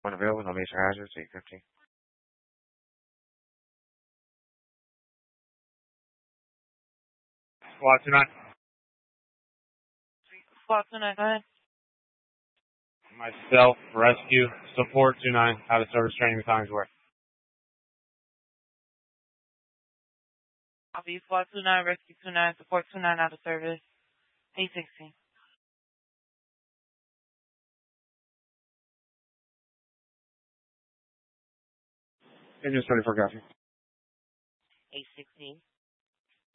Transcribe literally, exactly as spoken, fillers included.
When available, no major hazards, eight fifty. Squad two nine. Squad two nine, go ahead. Myself, rescue, support two nine, out of service training, times where. Copy, Squad two nine, Rescue two nine, Support two nine, out of service. eight sixteen. Engine twenty-four, copy. eight sixteen.